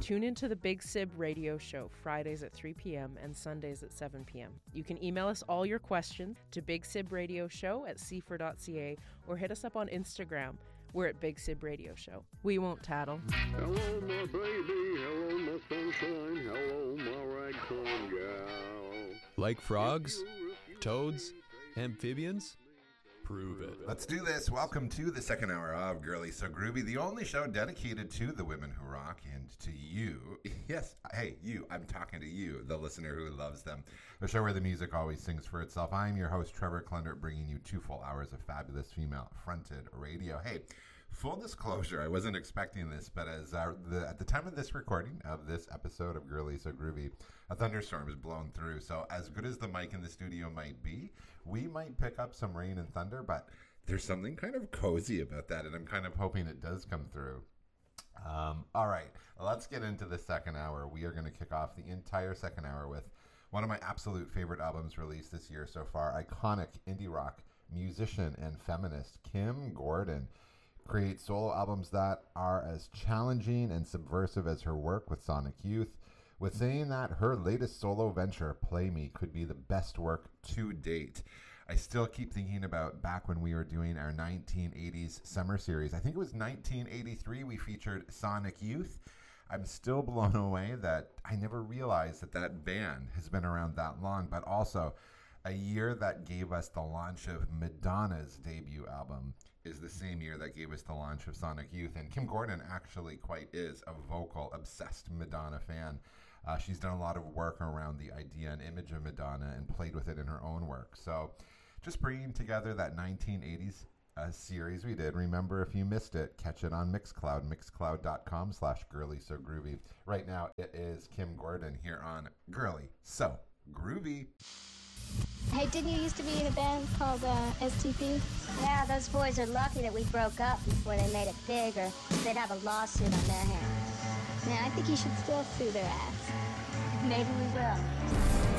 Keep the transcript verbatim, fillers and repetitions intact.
Tune into the Big Sib Radio Show Fridays at three p.m. and Sundays at seven p.m. You can email us all your questions to Big Sib Radio Show at c f r dot c a or hit us up on Instagram. We're at Big Sib Radio Show. We won't tattle. Hello, my baby. Hello, my sunshine. Hello, my ragtime gal. Like frogs, toads, amphibians? Prove it. Let's do this. Welcome to the second hour of Girly So Groovy, the only show dedicated to the women who rock and to you. Yes, hey, you. I'm talking to you, the listener who loves them. The show where the music always sings for itself. I'm your host, Trevor Klendert, bringing you two full hours of fabulous female-fronted radio. Hey, full disclosure, I wasn't expecting this, but as uh, the, at the time of this recording of this episode of Girly So Groovy, a thunderstorm is blown through. So as good as the mic in the studio might be, we might pick up some rain and thunder, but there's something kind of cozy about that, and I'm kind of hoping it does come through. Um, all right, let's get into the second hour. We are going to kick off the entire second hour with one of my absolute favorite albums released this year so far. Iconic indie rock musician and feminist Kim Gordon creates solo albums that are as challenging and subversive as her work with Sonic Youth, with saying that her latest solo venture, Play Me, could be the best work to date. I still keep thinking about back when we were doing our nineteen eighties summer series. I think it was nineteen eighty-three we featured Sonic Youth. I'm still blown away that I never realized that that band has been around that long, but also a year that gave us the launch of Madonna's debut album is the same year that gave us the launch of Sonic Youth. And Kim Gordon actually quite is a vocal, obsessed Madonna fan. Uh, she's done a lot of work around the idea and image of Madonna and played with it in her own work. So just bringing together that nineteen eighties uh, series we did. Remember, if you missed it, catch it on Mixcloud, mixcloud.com slash Girly So Groovy. Right now, it is Kim Gordon here on Girly So Groovy. Hey, didn't you used to be in a band called uh, S T P? Yeah, those boys are lucky that we broke up before they made it big, or they'd have a lawsuit on their hands. Yeah, I think you should still sue their ass. Maybe we will.